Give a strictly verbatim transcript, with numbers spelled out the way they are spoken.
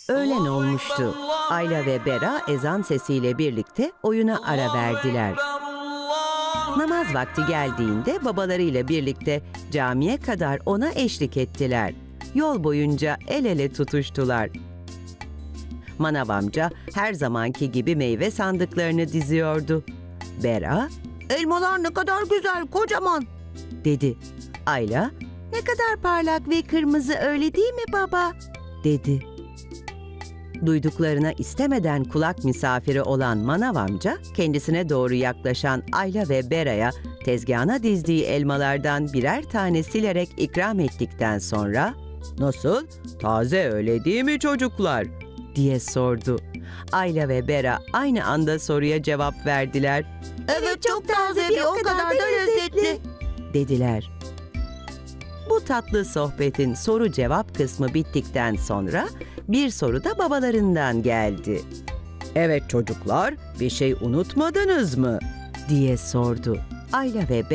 Öğlen olmuştu. Ayla ve Bera ezan sesiyle birlikte oyuna ara verdiler. Namaz vakti geldiğinde babalarıyla birlikte camiye kadar ona eşlik ettiler. Yol boyunca el ele tutuştular. Manav amca her zamanki gibi meyve sandıklarını diziyordu. Bera, "Elmalar ne kadar güzel, kocaman," dedi. Ayla, "Ne kadar parlak ve kırmızı, öyle değil mi baba?" dedi. Duyduklarına istemeden kulak misafiri olan Manav amca, kendisine doğru yaklaşan Ayla ve Bera'ya tezgahına dizdiği elmalardan birer tane silerek ikram ettikten sonra, "Nasıl? Taze, öyle değil mi çocuklar?" diye sordu. Ayla ve Bera aynı anda soruya cevap verdiler. "Evet, çok taze ve o kadar da lezzetli," dediler. Bu tatlı sohbetin soru cevap kısmı bittikten sonra bir soru da babalarından geldi. "Evet çocuklar, bir şey unutmadınız mı?" diye sordu. Ayla ve